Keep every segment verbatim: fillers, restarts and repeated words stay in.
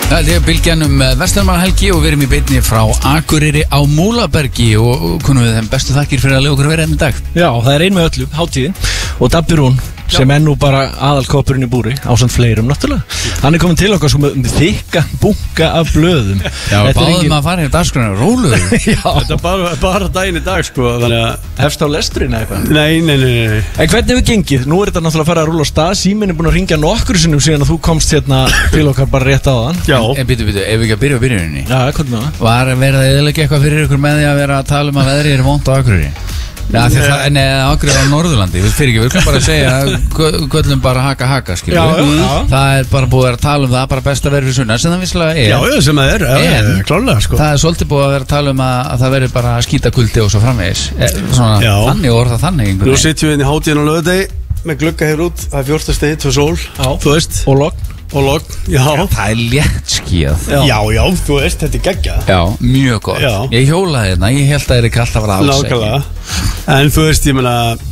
Það er bylgjan um Vesturmannahelgi og við erum í beinni frá Akureyri á Múlabergi og kunum við þeim bestu þakkir fyrir að lega okkur að vera enn í dag. Já, það er ein með öllu, hátíðin og Dabbi Rún sem er nú bara aðalkoppurinn í búri ásamt fleirum náttúrulega. Hann er komin til okkar svo með þykka bunka af blöðum. Já, báðum engin... að fara í dagskrána róluðu. Já, þetta er bara, bara daginn í dag sko, þannig að hefst á lesturinn eitthvað. Nei, nei, nei, nei. En hvernig hefur gengið? Nú er þetta náttúrulega að fara að rúla á stað. Síminn er búin að ringja nokkur sinnum síðan að þú komst hérna til okkar bara rétt áðan. Já. En, en býtu, býtu, ef við ekki að byrja á byrjuninni. Já, hvað með það? Var verið að eðilegja eitthvað fyrir ykkur með því að vera að tala um að veðrið er vont á Akureyri? Já, því það, en Akureyri á Norðurlandi, við fyrir ekki, við klum bara að segja göllum bara haka haka, skilju. Já, já, já. Það er bara búið að tala um það, bara best að vera fyrir sunna, sem það visslega er. Já, já, sem það er, en, klálega, sko. Það er svolítið búið að vera að tala um að, að það veri bara skítakuldi og svo framvegis. Svona, já. Þannig orða þannig einhvern veginn. Nú sitjum við inn í hátíðin á laugardegi með glugga hér út, það er fjórtán stig, tvö sól, þú veist. Og logn. Og logn, já. Já, það er létt skíð. Já. já, já, þú veist, þetta er geggjað. Já, mjög gott. Já. Ég hjólaði hérna, ég held að það er ekki alltaf að vera alls ekki. En þú veist, ég meina,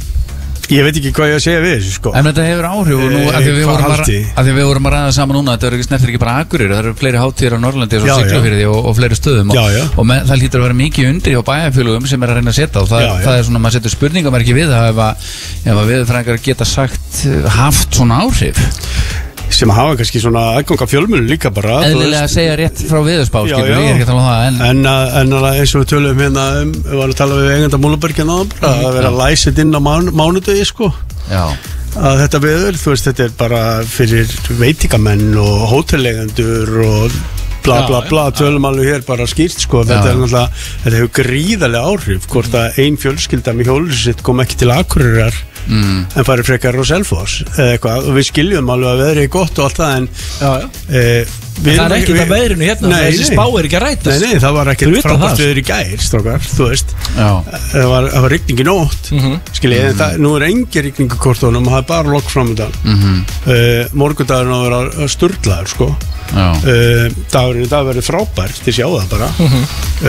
ég veit ekki hvað ég að segja við þessu, sko. En þetta hefur áhrif og nú, e, að því við vorum, haldi? að að við vorum að ræða saman núna, þetta er ekki snertir ekki bara Akureyri, það eru fleiri hátíðir á Norrlandi og Siglufirði og, og fleiri stöðum og, já, já. og með, það hlýtur að vera mikið undir hjá bæjarfélögum sem er að reyna að setja og það, já, já. það er svona, maður setur spurningamerki við það ef að, ef að viðurfræðingar geta sagt haft svona áhrif. Sem hafa kannski svona aðganga fjölmjölun líka bara eðlilega að segja rétt frá viðurspá ég er ekki að tala um það en, en, en eins og við tölum hérna um, við varum að tala við eiganda Múlabergina bara að vera að læsið inn á mánu, mánudegi sko já. Að þetta viður, þú veist, þetta er bara fyrir veitingamenn og hóteleigendur og bla bla bla, tölum alveg hér bara skýrt sko, já, þetta er náttúrulega, þetta hefur gríðarlega áhrif hvort að ein fjölskylda með hjólið sitt kom ekki til Akureyrar mm. en farið frekar á Selfoss eða eitthvað og við skiljum alveg að veðrið er gott og allt það en já, já. E, það er ekki það veðrinu hérna, nei, þessi spá er ekki að rætast. Nei, nei, það var ekki frábært veður í gær, strókar, þú veist það var, var rigning í nótt mm -hmm. skiljið, mm -hmm. það, nú er engi rigningakortunum og það er bara lokk framöndan mm -hmm. uh, morgundagurinn á að vera sturlaður sko uh, dagurinn í dag verið frábært þið sjá það bara mm -hmm.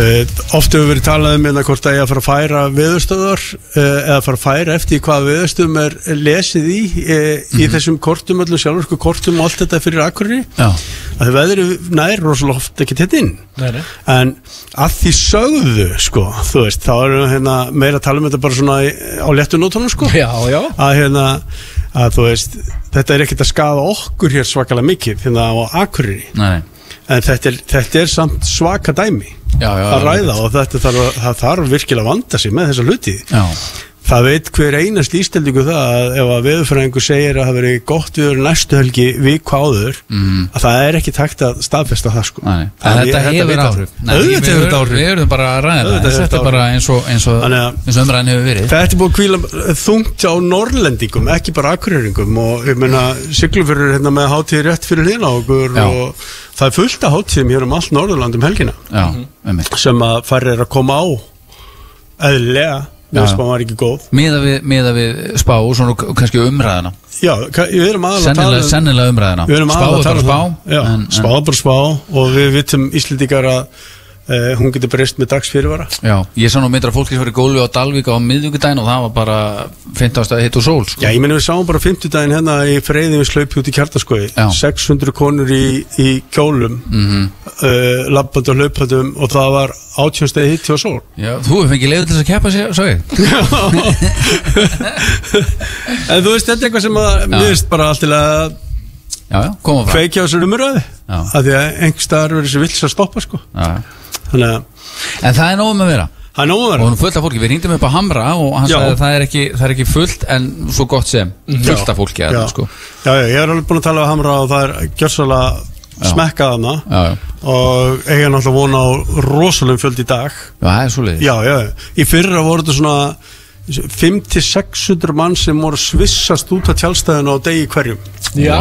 uh, oft hefur verið talað um hérna hvort að ég að fara að færa veðurstöðar uh, eða fara að færa eftir hvað veðurstöðum er lesið í uh, mm -hmm. í þessum kortum, öllum sjálfurku kortum og allt þetta fyrir Akureyri að veðrið nær rosalega oft ekki þetta inn nei, nei. En að því sögðu sko, þú veist, þá erum hérna meira að tala um þetta bara svona á léttu nótunum sko já, já. Að hérna að þú veist, þetta er ekkert að skaða okkur hér svakalega mikið hérna á Akureyri nei. En þetta er, þetta er samt svaka dæmi já, já, að ræða og þetta þarf, það þarf virkilega að vanda sig með þessa hluti já. Það veit hver einast ístendingu það að ef að veðurfræðingur segir að það veri gott viður næstu helgi viku áður mm. að það er ekki takt að staðfesta það sko. Nei, þetta ég, hefur áhrif. Nei, við, við, við, við erum bara að ræða það, þetta er bara eins og, eins og, eins og umræðin hefur verið. Þetta er búin að hvíla þungt á Norrlendingum, ekki bara Akureyringum og ég meina Siglufjörður hérna með hátíð rétt fyrir hlýna okkur já. Og það er fullt af hátíðum hér um allt Norðurland um helgina já, um sem að færri er að koma á eðlilega Spá var ekki góð Miða við, miða við spá og svona kannski umræðina Já, við erum aðalega að tala um Sennilega umræðina Spá er bara spá Já, en, spá er bara spá og við vitum Íslendingar að Uh, hún getur breyst með dags fyrirvara Já, ég sá nú myndir að fólki sem var í gólu á Dalvík á miðvikudaginn og það var bara fimmtán hitt og sól sko. Já, ég meni við sáum bara fimmtudaginn hérna í Freyðin við slaupi út í Kjartaskói sex hundruð konur í, í kjólum mm -hmm. uh, labbandi og hlaupandum og það var átján stegi hitt og sól Já, þú hefði fengið leiður til þess að keppa sér, svo ég En þú veist, þetta er eitthvað sem að mér veist bara allt til að Já, já, koma frá Feikja á þessu umröði að því að einhver staðar verður þessi vills að stoppa sko Já Þannig, en það er nógum að vera Það er nógum að vera og hún fullt af fólki, við hringdum upp á Hamra og hann já. sagði að það er, ekki, það er ekki fullt en svo gott sem fullt af fólki já. Að, sko. Já, já, ég er alveg búin að tala á Hamra og það er gjörsalega smekkað hana já, já. og eiga náttúrulega vona á rosalegum fjöld í dag Já, það er svo leiðis Já, já, í fyrra voru þetta svona fimm til sex hundruð mann sem voru svissast út af tjálstæðinu á degi hverjum Já,